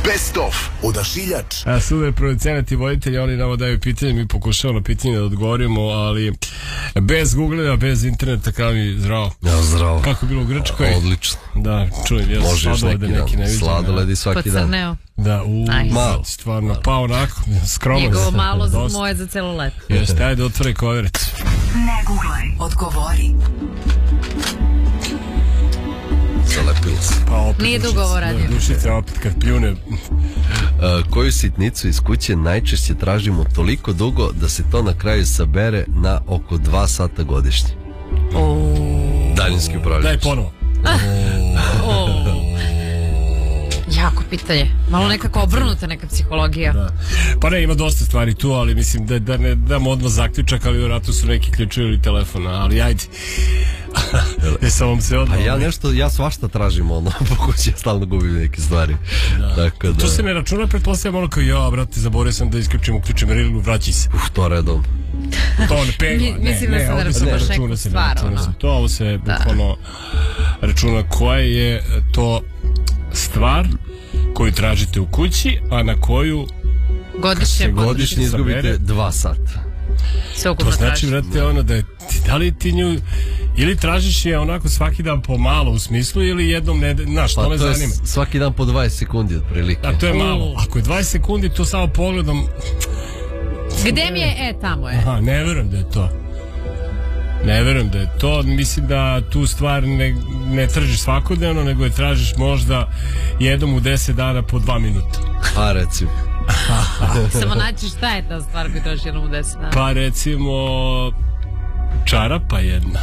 Best of Odašiljač. Super producenat i voditelji, oni nam daju pitanje, mi pokušavamo na pitanje da odgovorimo, ali bez googleva, bez interneta, kao mi zdravo. Ja, zdravo. Kako je bilo u Grčkoj? Odlično. Da, čujem, ja sladolede neki ne vidim. Sladoledi svaki dan. Pocrneo. Da, malo. Stvarno, pa onako, skroman. Njegovo malo za moje za celo leto. Jeste, ajde, otvore kovericu. Ne googlaj, odgovori. Zalepilo se. Pa opet Nije dugo ovo radio. Dušica opet kad pljune. Koju sitnicu iz kuće najčešće tražimo toliko dugo da se to na kraju sabere na oko 2 sata godišnje? Daljinski upravljač. Daj ponovo. Jako pitanje. Malo nekako obrnuta neka psihologija. Da. Pa ne, ima dosta stvari tu, ali mislim da ne dam odmah zaključak, ali vjerojatno su neki ključevi ili telefona, ali ajde. Ja svašta tražim po kući, ja stalno gubim neke stvari. Tako da... To se ne računa, pretpostavljam ono kao brate, zaboravio sam da uključim rilu, vraći se. To redom. To ne pegla, mislim da se ne računa stvar. To ovo se bukvalno računa koja je to stvar koju tražite u kući, a na koju godišnje izgubite 2 sata. To znači, vrate, ono da li ti nju ili tražiš je onako svaki dan po malo u smislu ili jednom znaš, to me zanima. Svaki dan po 20 sekundi otprilike. A to je malo. Ako je 20 sekundi, to samo pogledom. Gde mi je? Tamo je. Aha, ne verujem da je to. Ne verujem da je to. Mislim da tu stvar ne tražiš svakodnevno, nego je tražiš možda jednom u 10 dana po 2 minuta. A recimo. Samo naći šta je ta stvar koju tražiš jednom u 10 dana. Pa recimo čarapa jedna.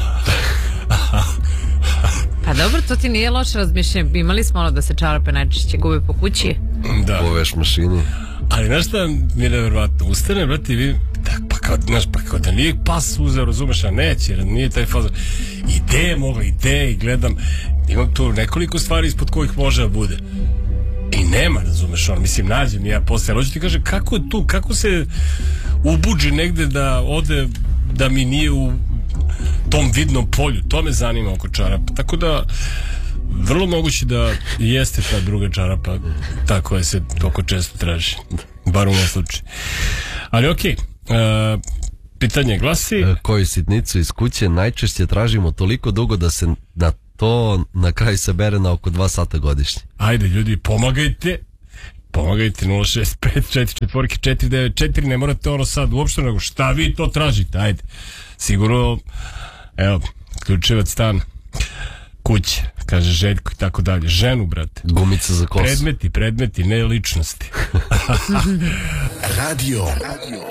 Pa dobro, to ti nije loše razmišljanje. Imali smo ono da se čarape najčešće gube po kući. Da. Po veš mašini. Ali znaš šta mi je nevjerovatno? Ustane, brate, i vidim, pa kao da nije pas uzeo, razumeš, a neće, jer nije taj fazor. Ideje i gledam, imam tu nekoliko stvari ispod kojih može da bude. I nema, razumeš, mislim, nađem ja posle, ali hoću ti kaže, kako je tu, kako se ubuđi negde da ode, da mi nije u tom vidnom polju, to me zanima oko čarapa, tako da vrlo moguće da jeste ta druga čarapa ta koja se toliko često traži, bar u ovom slučaju. Ali okej, pitanje glasi, koju sitnicu iz kuće najčešće tražimo toliko dugo da se na to na kraju sabere na oko 2 sata godišnje? Ajde ljudi, pomagajte 065 444 ne morate ono sad uopšte, nego šta vi to tražite, ajde, sigurno, evo, ključevac stan, kuće, kaže Željko i tako dalje, ženu, brate, gumica za kosu, predmeti, ne ličnosti. Radio